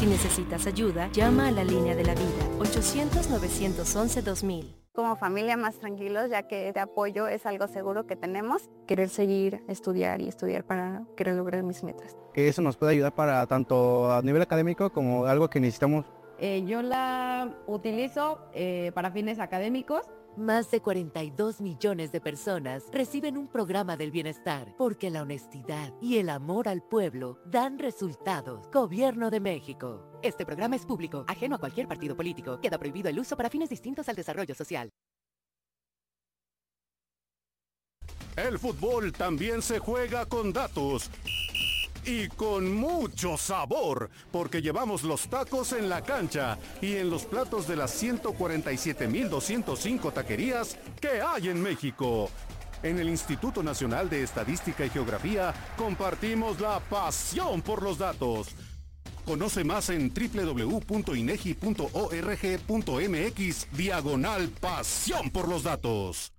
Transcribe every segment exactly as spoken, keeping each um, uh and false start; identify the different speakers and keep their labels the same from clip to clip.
Speaker 1: Si necesitas ayuda, llama a la línea de la vida, ochocientos, novecientos once, dos mil.
Speaker 2: Como familia más tranquilos, ya que este apoyo es algo seguro que tenemos. Querer seguir, estudiar y estudiar para querer lograr mis metas.
Speaker 3: Que eso nos puede ayudar para tanto a nivel académico como algo que necesitamos.
Speaker 4: Eh, yo la utilizo eh, para fines académicos.
Speaker 5: Más de cuarenta y dos millones de personas reciben un programa del bienestar porque la honestidad y el amor al pueblo dan resultados. Gobierno de México. Este programa es público, ajeno a cualquier partido político. Queda prohibido el uso para fines distintos al desarrollo social.
Speaker 6: El fútbol también se juega con datos. Y con mucho sabor, porque llevamos los tacos en la cancha y en los platos de las ciento cuarenta y siete mil doscientos cinco taquerías que hay en México. En el Instituto Nacional de Estadística y Geografía compartimos la pasión por los datos. Conoce más en doble u doble u doble u punto inegi punto org punto mx diagonal pasión por los datos.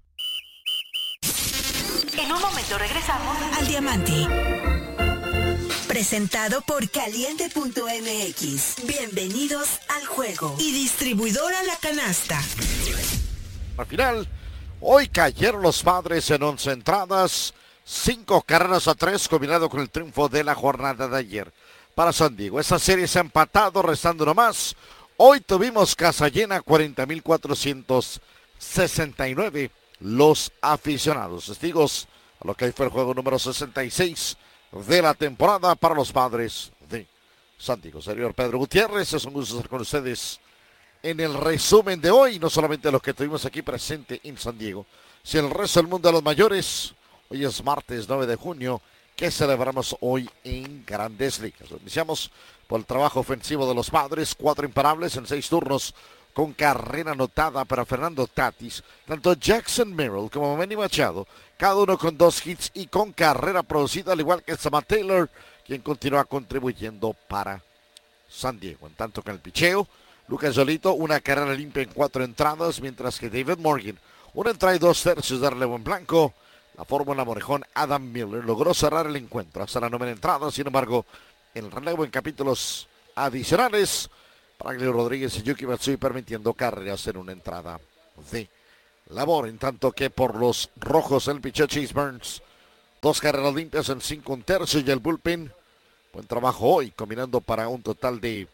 Speaker 7: En un momento regresamos
Speaker 8: al Diamante. Presentado por Caliente punto m x. Bienvenidos al juego. Y distribuidora La Canasta.
Speaker 9: Al final, hoy cayeron los Padres en once entradas, cinco carreras a tres, combinado con el triunfo de la jornada de ayer para San Diego. Esa serie se ha empatado, restando nomás. Hoy tuvimos casa llena, cuarenta mil cuatrocientos sesenta y nueve los aficionados. Testigos a lo que fue el juego número sesenta y seis de la temporada para los Padres de San Diego. Señor Pedro Gutiérrez, es un gusto estar con ustedes en el resumen de hoy, no solamente los que tuvimos aquí presente en San Diego, sino el resto del mundo de los mayores. Hoy es martes nueve de junio, que celebramos hoy en Grandes Ligas. Iniciamos por el trabajo ofensivo de los Padres, cuatro imparables en seis turnos, con carrera anotada para Fernando Tatis, tanto Jackson Merrill como Manny Machado, cada uno con dos hits y con carrera producida, al igual que Samantha Taylor, quien continúa contribuyendo para San Diego. En tanto que en el picheo, Lucas Yolito, una carrera limpia en cuatro entradas, mientras que David Morgan, una entrada y dos tercios de relevo en blanco. La fórmula Morejón Adam Miller logró cerrar el encuentro hasta la novena entrada. Sin embargo, en el relevo en capítulos adicionales, Franklin Rodríguez y Yuki Matsui permitiendo carreras en una entrada de labor. En tanto que por los rojos el picheo Chase Burns, dos carreras limpias en cinco un tercio, y el bullpen, buen trabajo hoy, combinando para un total de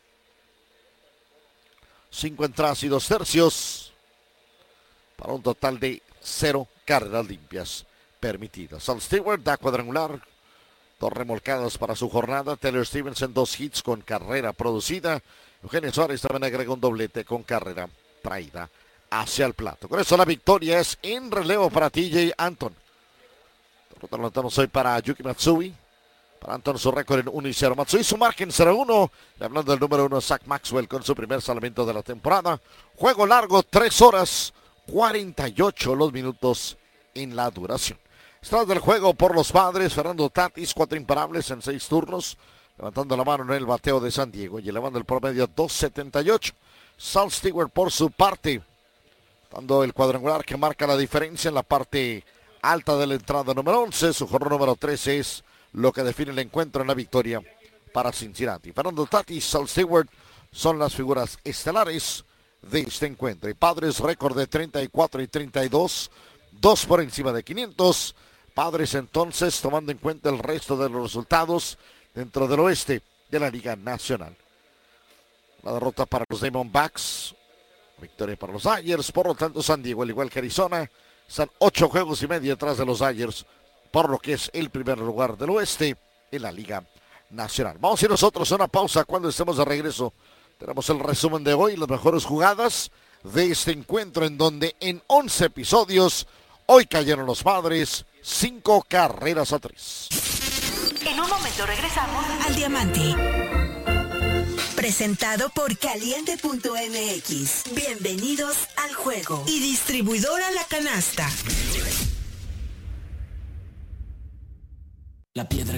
Speaker 9: cinco entradas y dos tercios, para un total de cero carreras limpias permitidas. Al Stewart da cuadrangular, dos remolcadas para su jornada. Taylor Stevenson, dos hits con carrera producida. Eugenio Suárez también agrega un doblete con carrera traída hacia el plato. Con eso la victoria es en relevo para T J Anton. Lo notamos hoy para Yuki Matsui. Para Anton su récord en uno y cero. Matsui su margen cero uno. Y hablando del número uno, Zach Maxwell con su primer salvamento de la temporada. Juego largo, tres horas, cuarenta y ocho los minutos en la duración. Estado del juego por los Padres, Fernando Tatis, cuatro imparables en seis turnos, levantando la mano en el bateo de San Diego y elevando el promedio a dos setenta y ocho. Sal Stewart por su parte, dando el cuadrangular que marca la diferencia en la parte alta de la entrada número once. Su jornada número trece es lo que define el encuentro en la victoria para Cincinnati. Fernando Tatis, Sal Stewart son las figuras estelares de este encuentro. Y Padres récord de treinta y cuatro y treinta y dos, dos por encima de quinientos. Padres entonces tomando en cuenta el resto de los resultados dentro del oeste de la Liga Nacional. La derrota para los Diamondbacks, victoria para los Dodgers, por lo tanto San Diego, al igual que Arizona, están ocho juegos y medio detrás de los Dodgers, por lo que es el primer lugar del oeste en la Liga Nacional. Vamos a ir nosotros a una pausa. Cuando estemos de regreso tenemos el resumen de hoy, las mejores jugadas de este encuentro, en donde en once episodios hoy cayeron los Padres, cinco carreras a tres.
Speaker 7: En un momento regresamos
Speaker 8: al Diamante. Presentado por Caliente punto m x. Bienvenidos al juego. Y distribuidora La Canasta.
Speaker 10: La piedra